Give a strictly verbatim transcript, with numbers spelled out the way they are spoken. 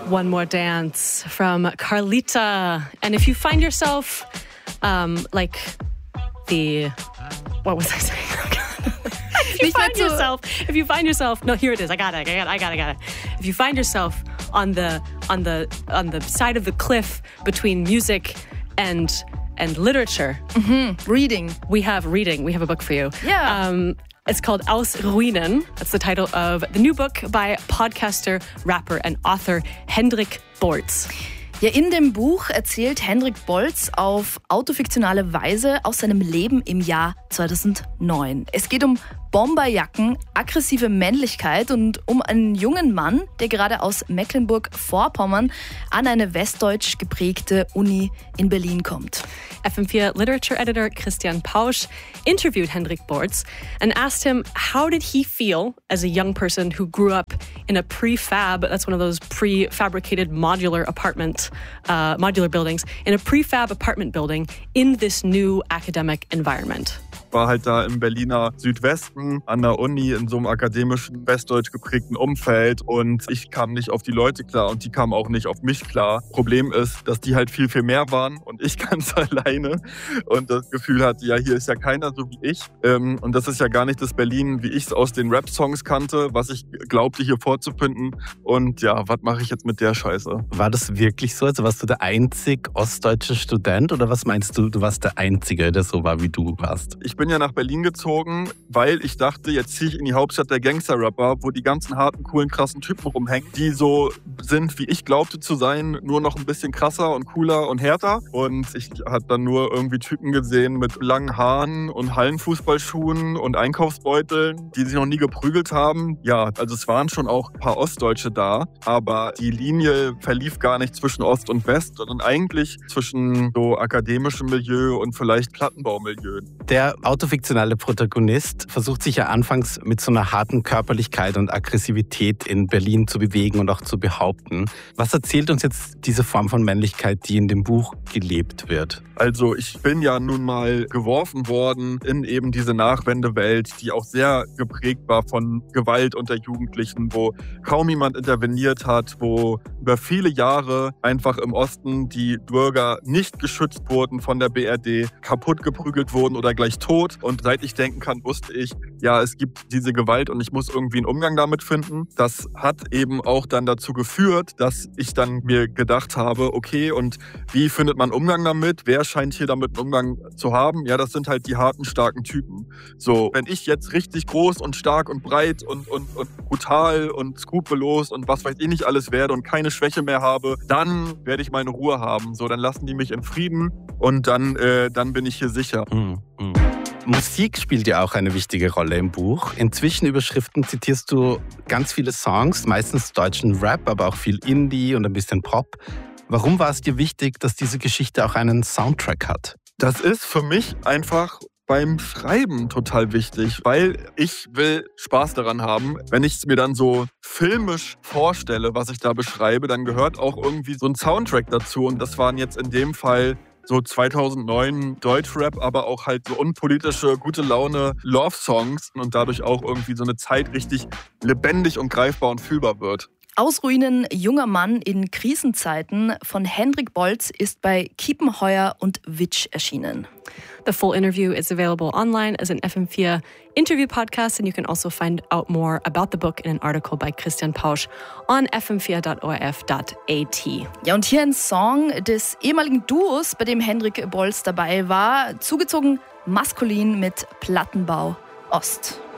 One More Dance from Carlita. And if you find yourself um, like the, what was I saying? if you find yourself, if you find yourself, no, here it is. I got it. I got it. I got it. I got it. If you find yourself on the on the on the side of the cliff between music and and literature, mm-hmm. reading, we have reading. We have a book for you. Yeah. Um, It's called Aus Ruinen. That's the title of the new book by podcaster, rapper and author Hendrik Bolz. Ja, in dem Buch erzählt Hendrik Bolz auf autofiktionale Weise aus seinem Leben im Jahr zweitausendneun. Es geht um Bomberjacken, aggressive Männlichkeit und um einen jungen Mann, der gerade aus Mecklenburg-Vorpommern an eine westdeutsch geprägte Uni in Berlin kommt. F M four literature editor Christian Pausch interviewed Hendrik Bolz and asked him how did he feel as a young person who grew up in a prefab, that's one of those prefabricated modular apartment, uh, modular buildings, in a prefab apartment building in this new academic environment. War halt da im Berliner Südwesten an der Uni in so einem akademischen, westdeutsch geprägten Umfeld und ich kam nicht auf die Leute klar und die kamen auch nicht auf mich klar. Problem ist, dass die halt viel, viel mehr waren und ich ganz alleine und das Gefühl hatte, ja, hier ist ja keiner so wie ich und das ist ja gar nicht das Berlin, wie ich es aus den Rap-Songs kannte, was ich glaubte hier vorzufinden und ja, was mache ich jetzt mit der Scheiße? War das wirklich so? Also warst du der einzig ostdeutsche Student oder was meinst du, du warst der Einzige, der so war, wie du warst? Ich bin ja nach Berlin gezogen, weil ich dachte, jetzt ziehe ich in die Hauptstadt der Gangster-Rapper, wo die ganzen harten, coolen, krassen Typen rumhängen, die so sind, wie ich glaubte zu sein, nur noch ein bisschen krasser und cooler und härter. Und ich habe dann nur irgendwie Typen gesehen mit langen Haaren und Hallenfußballschuhen und Einkaufsbeuteln, die sich noch nie geprügelt haben. Ja, also es waren schon auch ein paar Ostdeutsche da, aber die Linie verlief gar nicht zwischen Ost und West, sondern eigentlich zwischen so akademischem Milieu und vielleicht Plattenbaumilieu. Der autofiktionale Protagonist versucht sich ja anfangs mit so einer harten Körperlichkeit und Aggressivität in Berlin zu bewegen und auch zu behaupten. Was erzählt uns jetzt diese Form von Männlichkeit, die in dem Buch gelebt wird? Also ich bin ja nun mal geworfen worden in eben diese Nachwendewelt, die auch sehr geprägt war von Gewalt unter Jugendlichen, wo kaum jemand interveniert hat, wo über viele Jahre einfach im Osten die Bürger nicht geschützt wurden von der B R D, kaputt geprügelt wurden oder gleich tot. Und seit ich denken kann, wusste ich, ja, es gibt diese Gewalt und ich muss irgendwie einen Umgang damit finden. Das hat eben auch dann dazu geführt, dass ich dann mir gedacht habe, okay, und wie findet man Umgang damit? Wer scheint hier damit einen Umgang zu haben? Ja, das sind halt die harten, starken Typen. So, wenn ich jetzt richtig groß und stark und breit und, und, und brutal und skrupellos und was weiß ich nicht alles werde und keine Schwäche mehr habe, dann werde ich meine Ruhe haben. So, dann lassen die mich in Frieden und dann, äh, dann bin ich hier sicher. Mhm. Mhm. Musik spielt ja auch eine wichtige Rolle im Buch. In Zwischenüberschriften zitierst du ganz viele Songs, meistens deutschen Rap, aber auch viel Indie und ein bisschen Pop. Warum war es dir wichtig, dass diese Geschichte auch einen Soundtrack hat? Das ist für mich einfach beim Schreiben total wichtig, weil ich will Spaß daran haben. Wenn ich es mir dann so filmisch vorstelle, was ich da beschreibe, dann gehört auch irgendwie so ein Soundtrack dazu. Und das waren jetzt in dem Fall so zweitausendneun Deutschrap, aber auch halt so unpolitische, gute Laune Love-Songs und dadurch auch irgendwie so eine Zeit richtig lebendig und greifbar und fühlbar wird. Aus Ruinen, junger Mann in Krisenzeiten von Hendrik Bolz ist bei Kiepenheuer und Witsch erschienen. The full interview is available online as an F M four interview podcast, and you can also find out more about the book in an article by Christian Pausch on f m four dot o r f dot a t. Ja, und hier ein Song des ehemaligen Duos, bei dem Hendrik Bolz dabei war, zugezogen maskulin mit Plattenbau Ost.